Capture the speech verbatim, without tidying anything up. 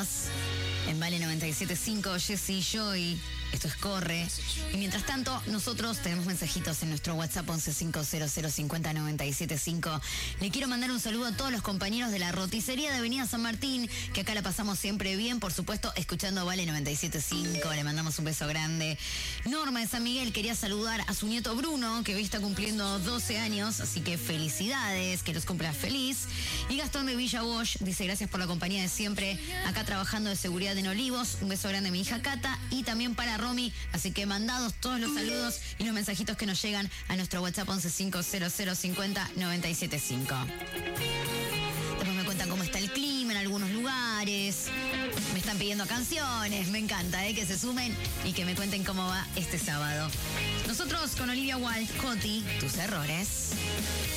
bienvenidos. En Vale noventa y siete punto cinco, Jessy y Joy. Esto es Corre. Y mientras tanto, nosotros tenemos mensajitos en nuestro WhatsApp once cinco cero cero cincuenta noventa y siete cinco. Le quiero mandar un saludo a todos los compañeros de la roticería de Avenida San Martín, que acá la pasamos siempre bien, por supuesto, escuchando Vale noventa y siete punto cinco. Le mandamos un beso grande. Norma de San Miguel quería saludar a su nieto Bruno, que hoy está cumpliendo doce años, así que felicidades, que los cumpla feliz. Y Gastón de Villa Bosch dice gracias por la compañía de siempre, acá trabajando de seguridad en Olivos. Un beso grande a mi hija Cata y también para Romy. Así que mandados todos los saludos y los mensajitos que nos llegan a nuestro WhatsApp once cinco cero cero cincuenta noventa y siete cinco. Después me cuentan cómo está el clima en algunos lugares. Me están pidiendo canciones. Me encanta, ¿eh? Que se sumen y que me cuenten cómo va este sábado. Nosotros con Olivia Wilde, Coti, tus errores.